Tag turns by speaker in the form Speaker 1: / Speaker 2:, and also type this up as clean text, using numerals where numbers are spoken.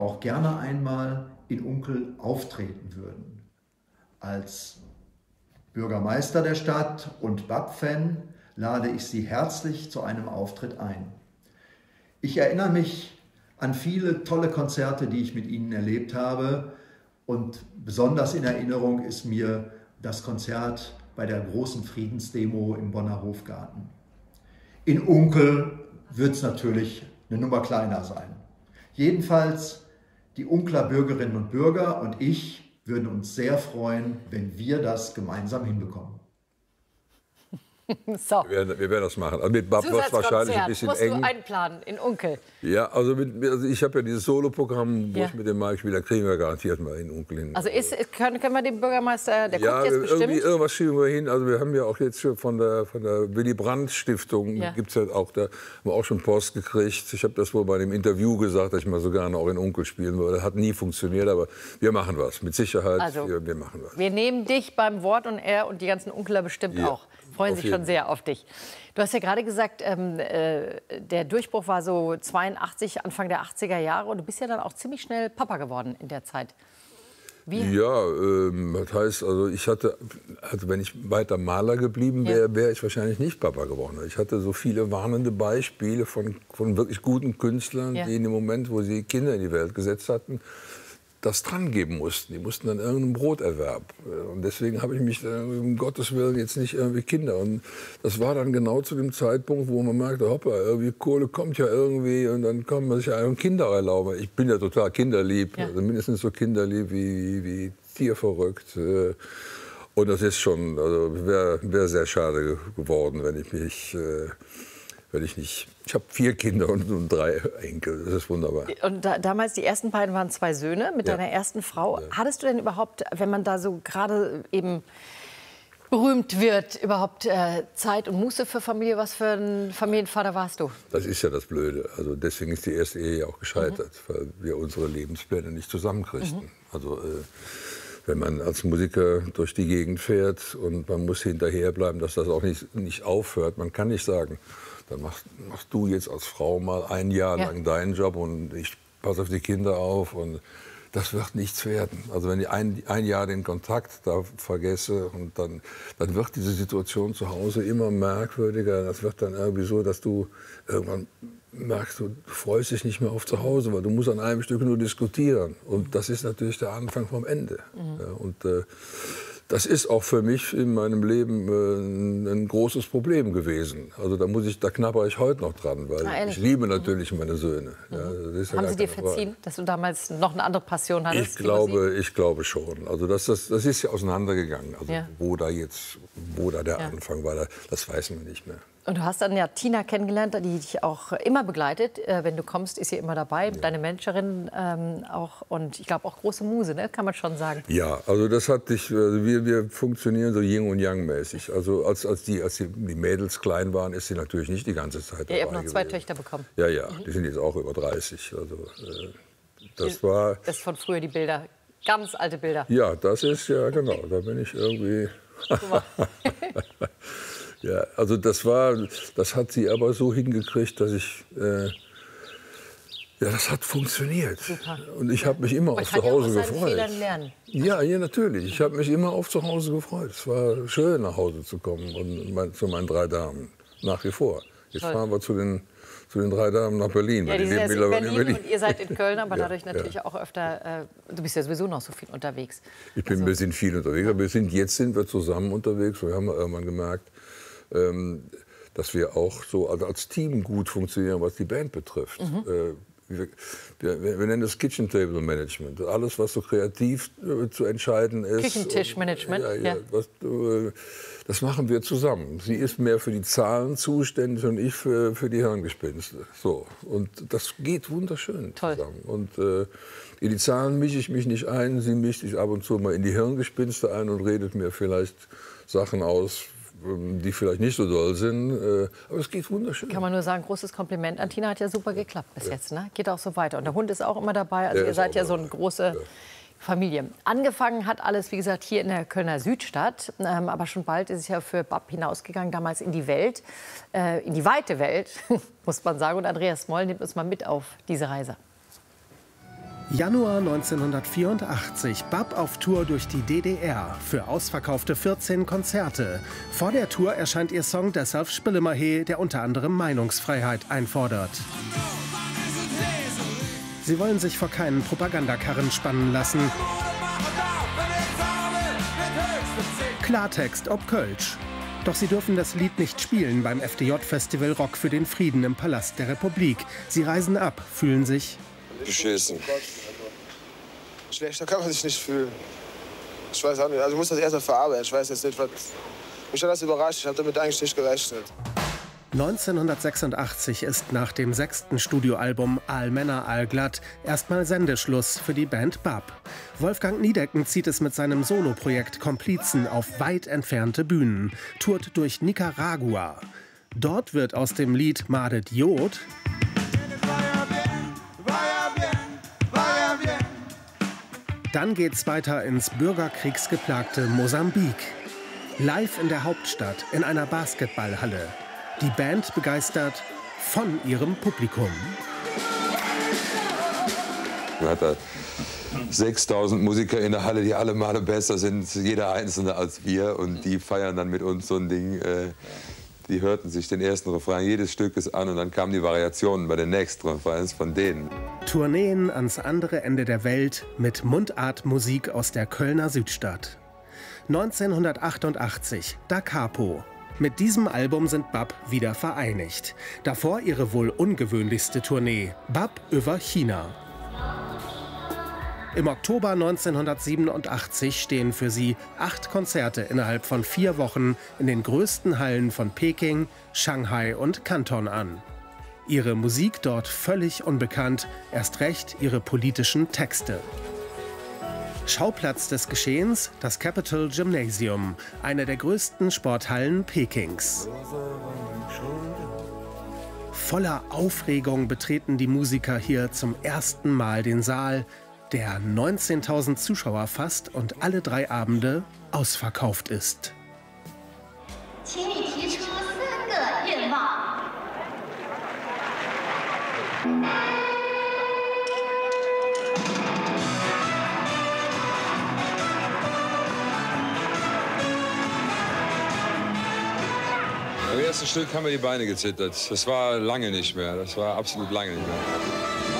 Speaker 1: auch gerne einmal in Unkel auftreten würden. Als Bürgermeister der Stadt und BAP-Fan lade ich Sie herzlich zu einem Auftritt ein. Ich erinnere mich an viele tolle Konzerte, die ich mit Ihnen erlebt habe, und besonders in Erinnerung ist mir das Konzert bei der großen Friedensdemo im Bonner Hofgarten. In Unkel wird es natürlich eine Nummer kleiner sein. Jedenfalls, die Unkler Bürgerinnen und Bürger und ich würden uns sehr freuen, wenn wir das gemeinsam hinbekommen.
Speaker 2: So.
Speaker 3: Wir werden das machen. Also mit BAP wird es wahrscheinlich ein bisschen
Speaker 2: musst
Speaker 3: eng.
Speaker 2: Du einplanen in Unkel.
Speaker 3: Ja, also ich habe ja dieses Solo-Programm, wo ich mit dem Mike spiele, da kriegen wir garantiert mal in Unkel hin.
Speaker 2: Also können wir den Bürgermeister, der kommt jetzt bestimmt?
Speaker 3: Ja, irgendwas schieben wir hin. Also wir haben ja auch jetzt von der Willy Brandt Stiftung, gibt's ja auch, da haben wir auch schon Post gekriegt. Ich habe das wohl bei dem Interview gesagt, dass ich mal so gerne auch in Unkel spielen würde. Hat nie funktioniert, aber wir machen was. Mit Sicherheit,
Speaker 2: also,
Speaker 3: wir machen was.
Speaker 2: Wir nehmen dich beim Wort und er und die ganzen Unkler bestimmt auch. Freuen sich schon sehr auf dich. Du hast ja gerade gesagt, der Durchbruch war so 82, Anfang der 80er Jahre. Und du bist ja dann auch ziemlich schnell Papa geworden in der Zeit. Wie?
Speaker 3: Ja, das heißt, also wenn ich weiter Maler geblieben wäre, wäre ich wahrscheinlich nicht Papa geworden. Ich hatte so viele warnende Beispiele von wirklich guten Künstlern, die in dem Moment, wo sie Kinder in die Welt gesetzt hatten, das dran geben mussten. Die mussten dann irgendeinen Broterwerb. Und deswegen habe ich mich, um Gottes Willen, jetzt nicht irgendwie Kinder. Und das war dann genau zu dem Zeitpunkt, wo man merkte, hoppa, irgendwie Kohle kommt ja irgendwie und dann kann man sich einen Kinder erlauben. Ich bin ja total kinderlieb, also mindestens so kinderlieb wie tierverrückt. Und das ist schon, also wäre sehr schade geworden, wenn ich mich... Ich habe 4 Kinder und 3 Enkel, das ist wunderbar.
Speaker 2: Und damals, die ersten beiden waren 2 Söhne mit deiner ersten Frau. Ja. Hattest du denn überhaupt, wenn man da so gerade eben berühmt wird, überhaupt Zeit und Muße für Familie? Was für ein Familienvater warst du?
Speaker 3: Das ist ja das Blöde. Also deswegen ist die erste Ehe ja auch gescheitert, weil wir unsere Lebenspläne nicht zusammenkriegten. Also wenn man als Musiker durch die Gegend fährt und man muss hinterherbleiben, dass das auch nicht aufhört. Man kann nicht sagen, dann machst du jetzt als Frau mal ein Jahr lang deinen Job und ich passe auf die Kinder auf. Und das wird nichts werden. Also wenn ich ein Jahr den Kontakt da vergesse und dann wird diese Situation zu Hause immer merkwürdiger. Das wird dann irgendwie so, dass du irgendwann merkst, du freust dich nicht mehr auf zu Hause, weil du musst an einem Stück nur diskutieren. Und das ist natürlich der Anfang vom Ende. Ja, und das ist auch für mich in meinem Leben ein großes Problem gewesen. Also da knabbere ich heute noch dran, weil ich liebe natürlich meine Söhne. Ja,
Speaker 2: haben sie dir verziehen, dass du damals noch eine andere Passion hattest?
Speaker 3: Ich glaube schon. Also das ist ja auseinandergegangen. Also wo da der Anfang war, das weiß man nicht mehr.
Speaker 2: Und du hast dann ja Tina kennengelernt, die dich auch immer begleitet. Wenn du kommst, ist sie immer dabei. Deine Managerin auch. Und ich glaube auch große Muse, ne? Kann man schon sagen.
Speaker 3: Ja, also das wir funktionieren so Yin und Yang mäßig. Also als die Mädels klein waren, ist sie natürlich nicht die ganze Zeit dabei.
Speaker 2: Ihr habt noch 2 Töchter bekommen.
Speaker 3: Ja, die sind jetzt auch über 30. Also das ist
Speaker 2: von früher die Bilder, ganz alte Bilder.
Speaker 3: Ja, das ist ja genau. Da bin ich irgendwie. Ja, also das hat sie aber so hingekriegt, dass ich, das hat funktioniert. Super. Und ich habe mich immer auf zu Hause gefreut.
Speaker 2: Fehlern lernen.
Speaker 3: Ja, natürlich. Ich habe mich immer auf zu Hause gefreut. Es war schön, nach Hause zu kommen und zu meinen 3 Damen, nach wie vor. Jetzt fahren wir zu den 3 Damen nach Berlin.
Speaker 2: Ja, die sind jetzt in Berlin und ihr seid in Köln, aber dadurch natürlich auch öfter, du bist ja sowieso noch so viel unterwegs.
Speaker 3: Wir sind viel unterwegs, aber jetzt sind wir zusammen unterwegs. Wir haben irgendwann gemerkt, dass wir auch so als Team gut funktionieren, was die Band betrifft. Wir nennen das Kitchen Table Management. Alles, was so kreativ zu entscheiden ist.
Speaker 2: Küchentischmanagement.
Speaker 3: Das machen wir zusammen. Sie ist mehr für die Zahlen zuständig und ich für die Hirngespinste. So. Und das geht wunderschön zusammen. Und in die Zahlen mische ich mich nicht ein. Sie mischt sich ab und zu mal in die Hirngespinste ein und redet mir vielleicht Sachen aus, die vielleicht nicht so doll sind, aber es geht wunderschön.
Speaker 2: Kann man nur sagen, großes Kompliment. An Tina hat ja super geklappt bis jetzt, ne? Geht auch so weiter. Und der Hund ist auch immer dabei, also ihr seid ja so eine große Familie. Angefangen hat alles, wie gesagt, hier in der Kölner Südstadt, aber schon bald ist es ja für BAP hinausgegangen, damals in die Welt, in die weite Welt, muss man sagen. Und Andreas Moll nimmt uns mal mit auf diese Reise.
Speaker 4: Januar 1984, Bab auf Tour durch die DDR für ausverkaufte 14 Konzerte. Vor der Tour erscheint ihr Song Deshalb Spille ma he, der unter anderem Meinungsfreiheit einfordert. Sie wollen sich vor keinen Propagandakarren spannen lassen. Klartext ob Kölsch. Doch sie dürfen das Lied nicht spielen beim FDJ-Festival Rock für den Frieden im Palast der Republik. Sie reisen ab, fühlen sich
Speaker 5: beschissen. Schlechter kann man sich nicht fühlen. Ich weiß auch nicht. Also ich muss das erst mal verarbeiten. Ich weiß jetzt nicht, was. Mich hat das überrascht. Ich habe damit eigentlich nicht gerechnet.
Speaker 4: 1986 ist nach dem 6. Studioalbum All Männer Allglatt erstmal Sendeschluss für die Band Bab. Wolfgang Niedecken zieht es mit seinem Soloprojekt Komplizen auf weit entfernte Bühnen, tourt durch Nicaragua. Dort wird aus dem Lied Madet Jod dann geht's weiter ins bürgerkriegsgeplagte Mosambik. Live in der Hauptstadt, in einer Basketballhalle. Die Band begeistert von ihrem Publikum.
Speaker 3: Man hat da 6000 Musiker in der Halle, die alle Male besser sind, jeder Einzelne als wir. Und die feiern dann mit uns so ein Ding. Die hörten sich den ersten Refrain jedes Stückes an und dann kamen die Variationen bei den nächsten Refrains von denen.
Speaker 4: Tourneen ans andere Ende der Welt mit Mundartmusik aus der Kölner Südstadt. 1988, Da Capo. Mit diesem Album sind Bab wieder vereinigt. Davor ihre wohl ungewöhnlichste Tournee, Bab über China. Im Oktober 1987 stehen für sie 8 Konzerte innerhalb von 4 Wochen in den größten Hallen von Peking, Shanghai und Kanton an. Ihre Musik dort völlig unbekannt, erst recht ihre politischen Texte. Schauplatz des Geschehens, das Capitol Gymnasium, eine der größten Sporthallen Pekings. Voller Aufregung betreten die Musiker hier zum ersten Mal den Saal, der 19.000 Zuschauer fasst und alle 3 Abende ausverkauft ist.
Speaker 3: Im ersten Stück haben mir die Beine gezittert. Das war lange nicht mehr. Das war absolut lange nicht mehr.